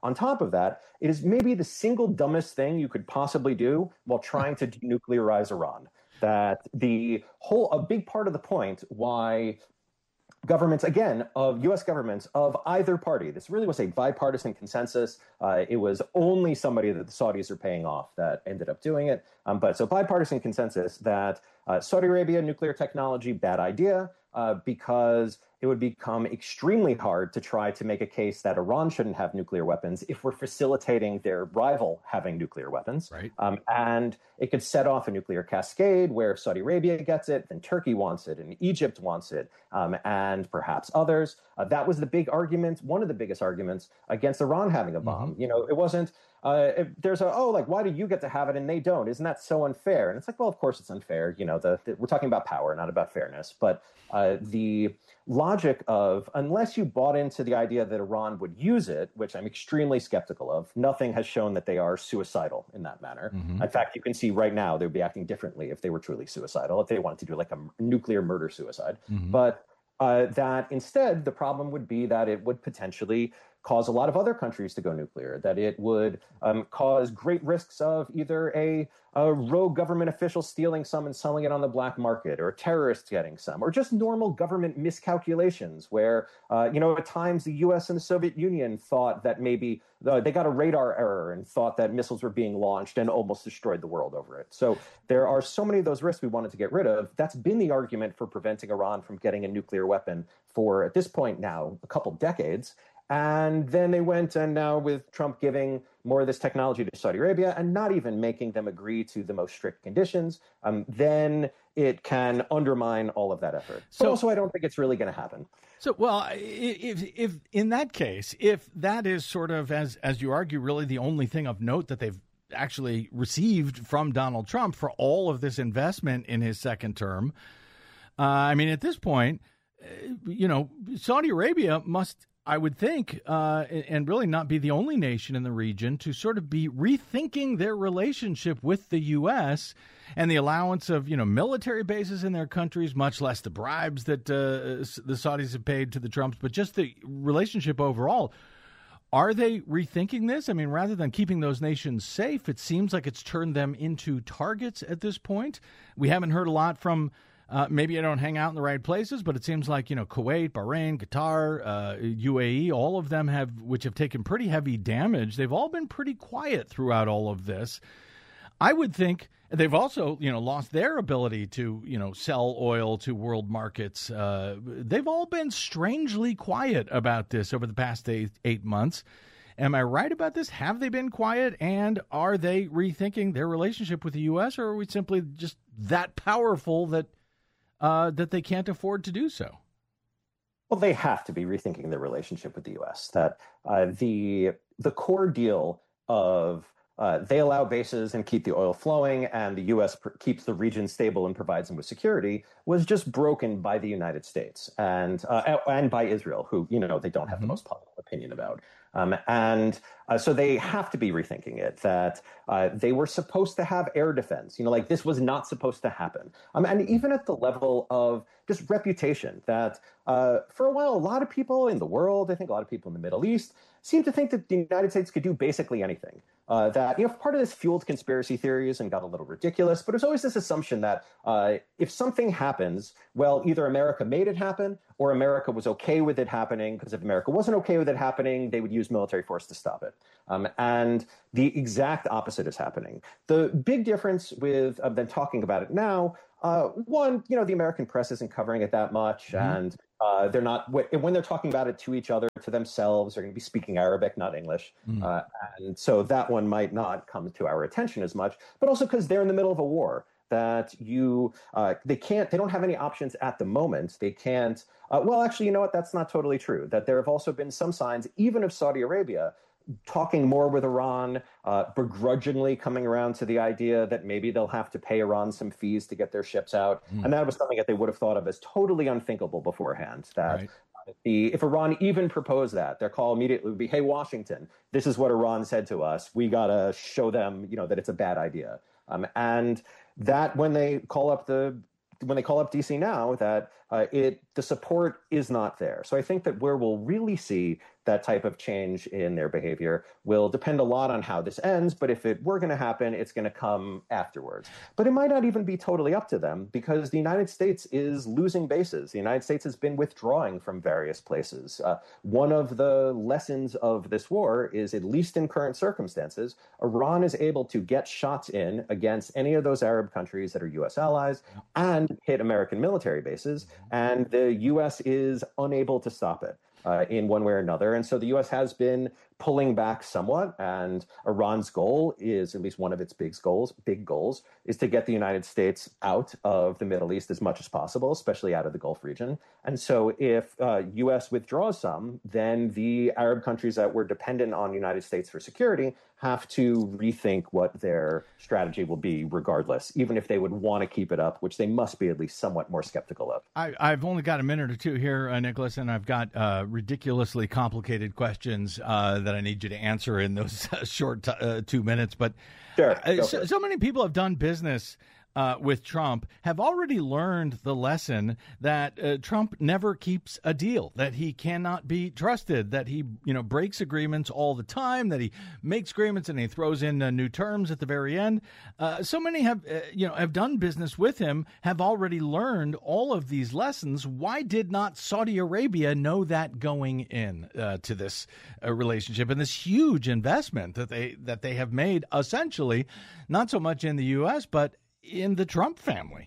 on top of that, it is maybe the single dumbest thing you could possibly do while trying to denuclearize Iran. That the whole, a big part of the point why governments, again, of U S governments of either party, this really was a bipartisan consensus. Uh, it was only somebody that the Saudis are paying off that ended up doing it. Um, but so bipartisan consensus that uh, Saudi Arabia, nuclear technology, bad idea, uh, because it would become extremely hard to try to make a case that Iran shouldn't have nuclear weapons if we're facilitating their rival having nuclear weapons. Right. Um, and it could set off a nuclear cascade where if Saudi Arabia gets it, then Turkey wants it, and Egypt wants it, um, and perhaps others. Uh, that was the big argument, one of the biggest arguments against Iran having a bomb. Mm-hmm. You know, it wasn't, uh, if there's a, oh, like, why do you get to have it and they don't? Isn't that so unfair? And it's like, well, of course it's unfair. You know, the, the we're talking about power, not about fairness. But uh, the logic of, unless you bought into the idea that Iran would use it, which I'm extremely skeptical of, nothing has shown that they are suicidal in that manner. Mm-hmm. In fact, you can see right now they would be acting differently if they were truly suicidal, if they wanted to do like a nuclear murder suicide. Mm-hmm. But uh, that instead, the problem would be that it would potentially cause a lot of other countries to go nuclear, that it would um, cause great risks of either a, a rogue government official stealing some and selling it on the black market, or terrorists getting some, or just normal government miscalculations where, uh, you know, at times the U S and the Soviet Union thought that maybe uh, they got a radar error and thought that missiles were being launched and almost destroyed the world over it. So there are so many of those risks we wanted to get rid of. That's been the argument for preventing Iran from getting a nuclear weapon for, at this point now, a couple decades. And then they went, and now with Trump giving more of this technology to Saudi Arabia and not even making them agree to the most strict conditions, um, then it can undermine all of that effort. So, but also, I don't think it's really going to happen. So, well, if if in that case, if that is sort of, as as you argue, really the only thing of note that they've actually received from Donald Trump for all of this investment in his second term, uh, I mean, at this point, you know, Saudi Arabia must, I would think, uh, and really not be the only nation in the region to sort of be rethinking their relationship with the U S and the allowance of, you know, military bases in their countries, much less the bribes that uh, the Saudis have paid to the Trumps, but just the relationship overall. Are they rethinking this? I mean, rather than keeping those nations safe, it seems like it's turned them into targets at this point. We haven't heard a lot from Uh, maybe I don't hang out in the right places, but it seems like, you know, Kuwait, Bahrain, Qatar, uh, U A E, all of them have, which have taken pretty heavy damage. They've all been pretty quiet throughout all of this. I would think they've also, you know, lost their ability to, you know, sell oil to world markets. Uh, they've all been strangely quiet about this over the past eight, eight months. Am I right about this? Have they been quiet? And are they rethinking their relationship with the U S, or are we simply just that powerful that Uh, that they can't afford to do so? Well, they have to be rethinking their relationship with the U S. That uh, the the core deal of uh, they allow bases and keep the oil flowing, and the U S pr- keeps the region stable and provides them with security was just broken by the United States and uh, and by Israel, who, you know, they don't have mm-hmm. the most public opinion about. Um, and uh, so they have to be rethinking it, that uh, they were supposed to have air defense. You know, like this was not supposed to happen. Um, and even at the level of just reputation, that uh, for a while, a lot of people in the world, I think a lot of people in the Middle East, seemed to think that the United States could do basically anything. Uh, that, you know, part of this fueled conspiracy theories and got a little ridiculous, but there's always this assumption that uh, if something happens, well, either America made it happen or America was okay with it happening, because if America wasn't okay with it happening, they would use military force to stop it. Um, and the exact opposite is happening. The big difference with uh, them talking about it now, uh, one, you know, the American press isn't covering it that much, mm-hmm. and uh, they're not, when they're talking about it to each other, to themselves, they're going to be speaking Arabic, not English. Mm-hmm. Uh, and so that one might not come to our attention as much, but also because they're in the middle of a war. That you, uh, they can't, they don't have any options at the moment. They can't, uh, well, actually, you know what? That's not totally true. That there have also been some signs, even of Saudi Arabia, talking more with Iran, uh, begrudgingly coming around to the idea that maybe they'll have to pay Iran some fees to get their ships out. Mm. And that was something that they would have thought of as totally unthinkable beforehand. That right. the, if Iran even proposed that, their call immediately would be, hey, Washington, this is what Iran said to us. We got to show them, you know, that it's a bad idea. Um, and that when they call up the when they call up D C now, that uh, it the support is not there. So I think that where we'll really see that type of change in their behavior will depend a lot on how this ends. But if it were going to happen, it's going to come afterwards. But it might not even be totally up to them, because the United States is losing bases. The United States has been withdrawing from various places. Uh, one of the lessons of this war is, at least in current circumstances, Iran is able to get shots in against any of those Arab countries that are U S allies and hit American military bases. And the U S is unable to stop it. Uh, in one way or another. And so the U S has been pulling back somewhat, and Iran's goal is, at least one of its big goals, big goals, is to get the United States out of the Middle East as much as possible, especially out of the Gulf region. And so if uh, U S withdraws some, then the Arab countries that were dependent on the United States for security have to rethink what their strategy will be regardless, even if they would want to keep it up, which they must be at least somewhat more skeptical of. I, I've only got a minute or two here, uh, Nicholas, and I've got uh, ridiculously complicated questions uh, that I need you to answer in those short t- uh, two minutes. But sure, uh, so, so many people have done business Uh, with Trump, have already learned the lesson that uh, Trump never keeps a deal, that he cannot be trusted, that he, you know, breaks agreements all the time, that he makes agreements and he throws in uh, new terms at the very end. Uh, so many have, uh, you know, have done business with him, have already learned all of these lessons. Why did not Saudi Arabia know that going in uh, to this uh, relationship and this huge investment that they that they have made, essentially, not so much in the U S, but in the Trump family?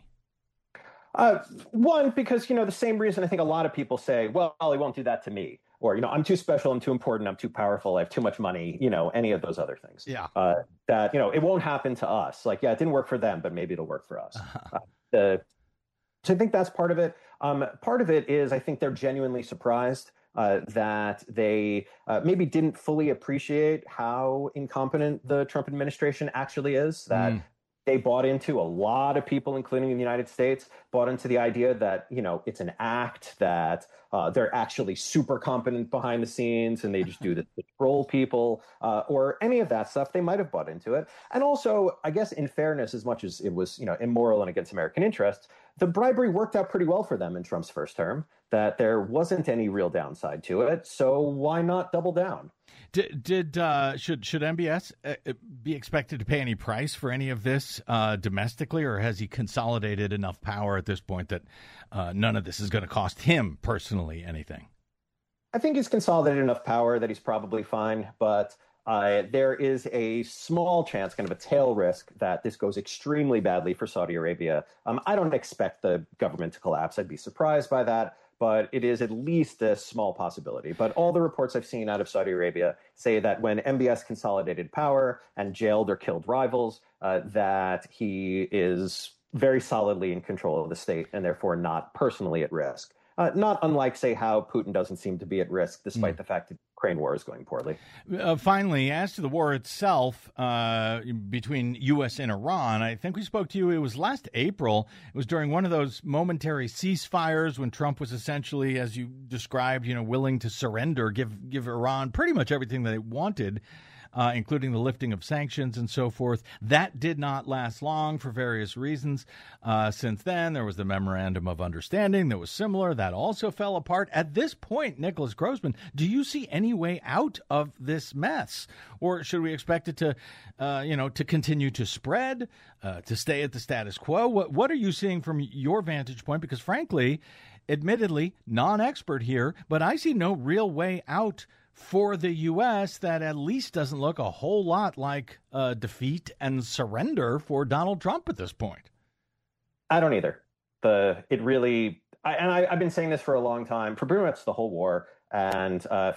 Uh, one, because, you know, the same reason I think a lot of people say, well, he won't do that to me. Or, you know, I'm too special, I'm too important, I'm too powerful, I have too much money, you know, any of those other things. Yeah. Uh, that, you know, it won't happen to us. Like, yeah, it didn't work for them, but maybe it'll work for us. Uh, the, so I think that's part of it. Um, part of it is I think they're genuinely surprised Uh, that they uh, maybe didn't fully appreciate how incompetent the Trump administration actually is, that mm. they bought into, a lot of people, including in the United States, bought into the idea that, you know, it's an act, that uh, they're actually super competent behind the scenes and they just do this to troll people uh, or any of that stuff. They might have bought into it. And also, I guess, in fairness, as much as it was, you know, immoral and against American interests, the bribery worked out pretty well for them in Trump's first term, that there wasn't any real downside to it. So why not double down? Did, did uh, should should M B S uh, be expected to pay any price for any of this uh, domestically, or has he consolidated enough power at this point that uh, none of this is going to cost him personally anything? I think he's consolidated enough power that he's probably fine, but uh, there is a small chance, kind of a tail risk, that this goes extremely badly for Saudi Arabia. Um, I don't expect the government to collapse. I'd be surprised by that. But it is at least a small possibility. But all the reports I've seen out of Saudi Arabia say that when M B S consolidated power and jailed or killed rivals, uh, that he is very solidly in control of the state and therefore not personally at risk. Uh, not unlike, say, how Putin doesn't seem to be at risk, despite mm. the fact that the Ukraine war is going poorly. Uh, finally, as to the war itself uh, between U S and Iran, I think we spoke to you, it was last April. It was during one of those momentary ceasefires when Trump was essentially, as you described, you know, willing to surrender, give give Iran pretty much everything they wanted. Uh, including the lifting of sanctions and so forth. That did not last long for various reasons. Uh, since then, there was the Memorandum of Understanding that was similar. That also fell apart. At this point, Nicholas Grossman, do you see any way out of this mess? Or should we expect it to, uh, you know, to continue to spread, uh, to stay at the status quo? What, what are you seeing from your vantage point? Because frankly, admittedly, non-expert here, but I see no real way out for the U S that at least doesn't look a whole lot like uh, defeat and surrender for Donald Trump at this point. I don't either. The it really, I, and I, I've been saying this for a long time, for pretty much the whole war, and uh,